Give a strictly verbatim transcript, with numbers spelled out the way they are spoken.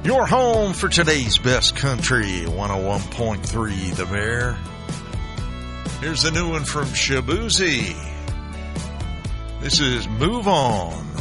Your home for today's best country, one oh one point three The Bear. Here's a new one from Shaboozey. This is Move On.